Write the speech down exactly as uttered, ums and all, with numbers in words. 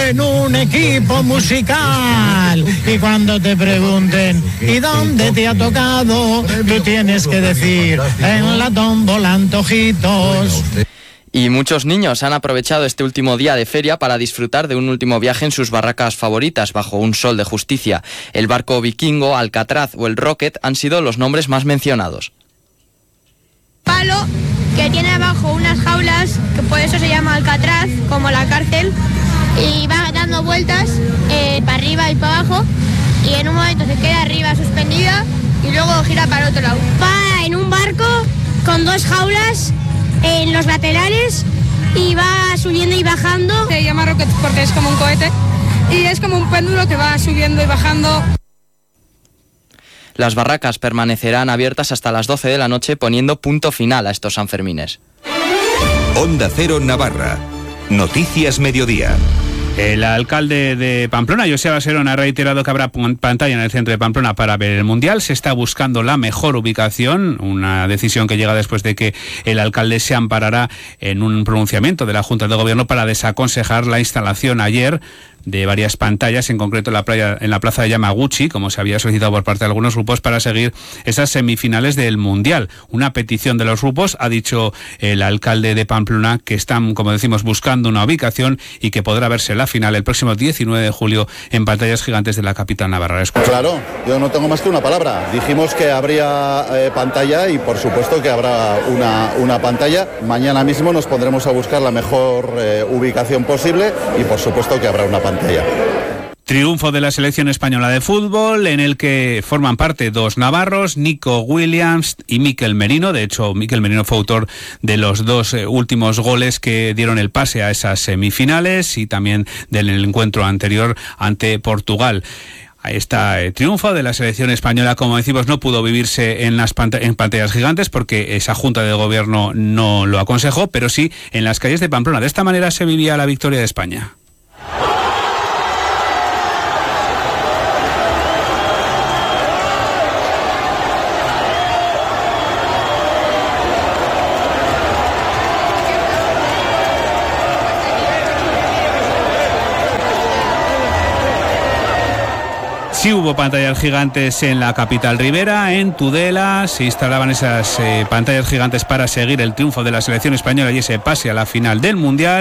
en un equipo musical. Y cuando te pregunten, ¿y dónde te ha tocado? Tú tienes que decir, en la tómbola Antojitos. Y muchos niños han aprovechado este último día de feria para disfrutar de un último viaje en sus barracas favoritas bajo un sol de justicia. El barco Vikingo, Alcatraz o el Rocket han sido los nombres más mencionados. Palo que tiene abajo unas jaulas, que por eso se llama Alcatraz, como la cárcel, y va dando vueltas eh, para arriba y para abajo, y en un momento se queda arriba suspendida y luego gira para el otro lado. Va en un barco con dos jaulas en los laterales y va subiendo y bajando. Se llama Rocket porque es como un cohete y es como un péndulo que va subiendo y bajando. Las barracas permanecerán abiertas hasta las doce de la noche, poniendo punto final a estos Sanfermines. Onda Cero Navarra. Noticias Mediodía. El alcalde de Pamplona, Joseba Serón, ha reiterado que habrá pantalla en el centro de Pamplona para ver el Mundial. Se está buscando la mejor ubicación, una decisión que llega después de que el alcalde se amparara en un pronunciamiento de la Junta de Gobierno para desaconsejar la instalación ayer de varias pantallas, en concreto en la, playa, en la plaza de Yamaguchi, como se había solicitado por parte de algunos grupos, para seguir esas semifinales del Mundial. Una petición de los grupos, ha dicho el alcalde de Pamplona, que están, como decimos, buscando una ubicación y que podrá verse la final el próximo diecinueve de julio en pantallas gigantes de la capital navarra. Escucha. Claro, yo no tengo más que una palabra. Dijimos que habría eh, pantalla y por supuesto que habrá una, una pantalla. Mañana mismo nos pondremos a buscar la mejor eh, ubicación posible y por supuesto que habrá una pantalla. Triunfo de la selección española de fútbol, en el que forman parte dos navarros, Nico Williams y Mikel Merino. De hecho, Mikel Merino fue autor de los dos eh, últimos goles que dieron el pase a esas semifinales y también del encuentro anterior ante Portugal. Este triunfo de la selección española, como decimos, no pudo vivirse en las pant- en pantallas gigantes porque esa Junta de Gobierno no lo aconsejó, pero sí en las calles de Pamplona. De esta manera se vivía la victoria de España. Sí hubo pantallas gigantes en la capital ribera, en Tudela, se instalaban esas eh, pantallas gigantes para seguir el triunfo de la selección española y ese pase a la final del Mundial.